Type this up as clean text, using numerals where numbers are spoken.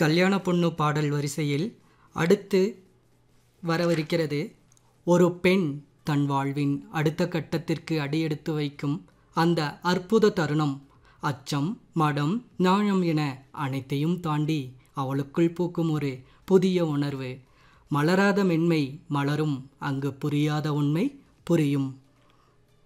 கல்யாண பொண்ணு பாடல் வரிசையில் அடுத்து வரவிருக்கிறது. ஒரு பெண் தன் வாழ்வின் அடுத்த கட்டத்திற்கு அடியெடுத்து வைக்கும் அந்த அற்புத தருணம். அச்சம், மடம், நாணம் என அனைத்தையும் தாண்டி அவளுக்குள் பூக்கும் ஒரு புதிய உணர்வு. மலராத மென்மை மலரும், அங்கு புரியாத உண்மை புரியும்.